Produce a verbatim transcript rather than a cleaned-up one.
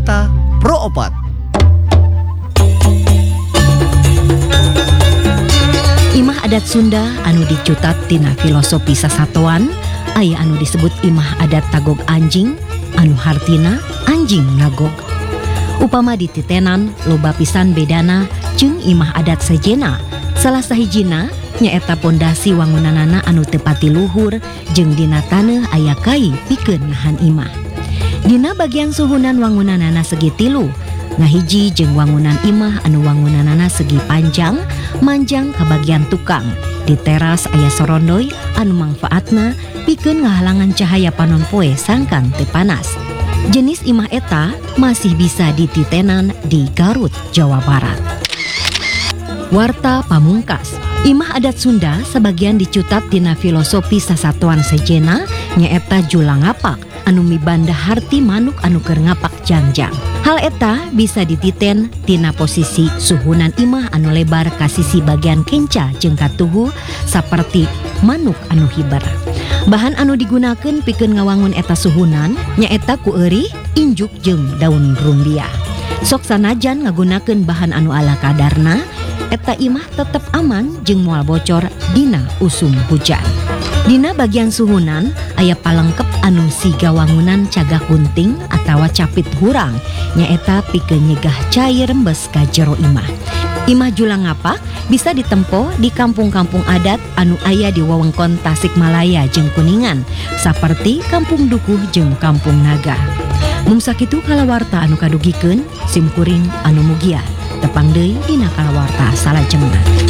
Warta Pro Opat. Imah adat Sunda anu dicutat tina filosofi sasatoan aya anu disebut imah adat tagog anjing anu hartina anjing ngagog. Upama dititenan loba pisan bedana jeung imah adat sejena. Salah sahijina nyaeta pondasi wangunanana anu teu pati luhur jeung dina taneuh aya kai pikeun nahan imah. Dina bagian suhunan wangunanana segi tilu. Ngahiji jeung wangunan imah anu wangunanana segi panjang manjang ka bagian tukang. Di teras aya sorondoy anu mangfaatna pikeun ngahalangan cahaya panompoe sangkan teu panas. Jenis imah eta masih bisa dititenan di Garut, Jawa Barat. Warta pamungkas. Imah adat Sunda sebagian dicutat tina filosofi sasatuan sejena nyaeta jula ngapak anu mibanda harti manuk anu keur ngapak jangjang. Hal eta bisa dititen tina posisi suhunan imah anu lebar ka sisi bagian kenca jeung katuhu saperti manuk anu hiber. Bahan anu digunakeun pikeun ngawangun eta suhunan nyaeta ku eurit, injuk jeung daun rumbia. Sok sanajan ngagunakeun bahan anu ala kadarna, eta imah tetep aman jeung moal bocor dina usum hujan. Dina bagian suhunan aya palengkep anu siga wangunan cagak gunting atawa capit hurang nyaeta pikeun nyegah cair rembes ka jero imah. Imah jula ngapak bisa ditempo di kampung-kampung adat anu aya di wewengkon Tasikmalaya jeung Kuningan saperti Kampung Dukuh jeung Kampung Naga. Mung sakitu kalawarta anu kadugikeun simkuring anu mugia. Tepang deui dina kalawarta salajengna.